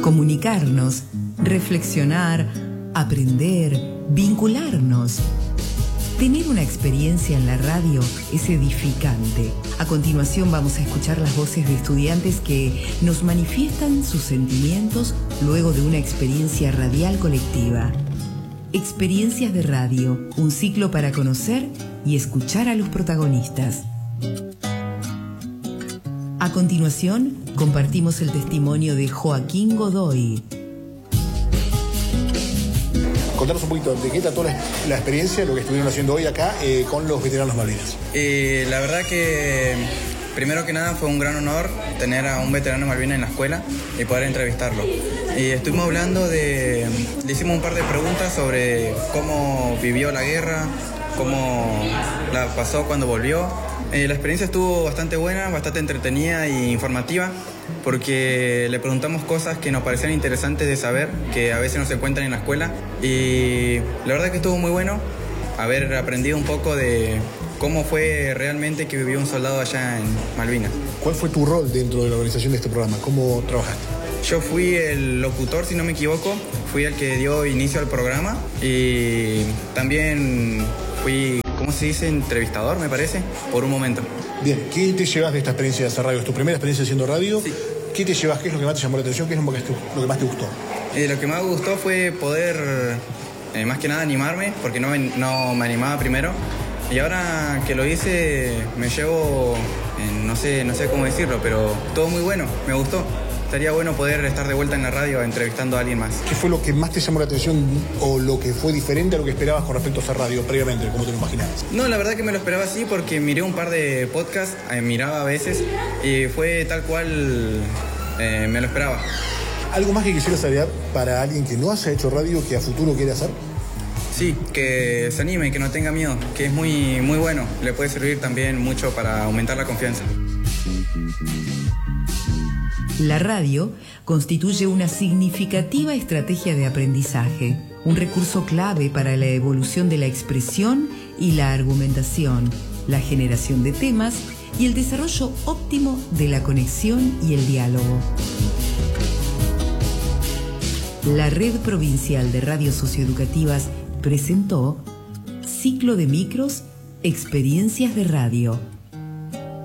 comunicarnos, reflexionar, aprender, vincularnos. Tener una experiencia en la radio es edificante. A continuación vamos a escuchar las voces de estudiantes que nos manifiestan sus sentimientos luego de una experiencia radial colectiva. Experiencias de radio, un ciclo para conocer y escuchar a los protagonistas. A continuación, compartimos el testimonio de Joaquín Godoy. Contanos un poquito de qué trató la experiencia, lo que estuvieron haciendo hoy acá con los veteranos Malvinas. La verdad que, primero que nada, fue un gran honor tener a un veterano Malvinas en la escuela y poder entrevistarlo. Y estuvimos hablando le hicimos un par de preguntas sobre cómo vivió la guerra, cómo la pasó cuando volvió. La experiencia estuvo bastante buena, bastante entretenida e informativa, porque le preguntamos cosas que nos parecían interesantes de saber, que a veces no se encuentran en la escuela. Y la verdad que estuvo muy bueno haber aprendido un poco de cómo fue realmente que vivió un soldado allá en Malvinas. ¿Cuál fue tu rol dentro de la organización de este programa? ¿Cómo trabajaste? Yo fui el locutor, si no me equivoco, fui el que dio inicio al programa y también fui, ¿cómo se dice? Entrevistador, me parece, por un momento. Bien, ¿qué te llevas de esta experiencia de hacer radio? ¿Es tu primera experiencia haciendo radio? Sí. ¿Qué te llevas? ¿Qué es lo que más te llamó la atención? ¿Qué es lo que más te gustó? Lo que más me gustó fue poder, más que nada, animarme, porque no me animaba primero. Y ahora que lo hice, me llevo, no sé cómo decirlo, pero todo muy bueno, me gustó. Estaría bueno poder estar de vuelta en la radio entrevistando a alguien más. ¿Qué fue lo que más te llamó la atención o lo que fue diferente a lo que esperabas con respecto a hacer radio previamente, como te lo imaginabas? No, la verdad que me lo esperaba así porque miré un par de podcasts, miraba a veces, y fue tal cual me lo esperaba. ¿Algo más que quisieras agregar para alguien que no haya hecho radio, que a futuro quiere hacer? Sí, que se anime, que no tenga miedo, que es muy, muy bueno. Le puede servir también mucho para aumentar la confianza. La radio constituye una significativa estrategia de aprendizaje, un recurso clave para la evolución de la expresión y la argumentación, la generación de temas y el desarrollo óptimo de la conexión y el diálogo. La Red Provincial de Radios Socioeducativas presentó Ciclo de Micros, Experiencias de Radio.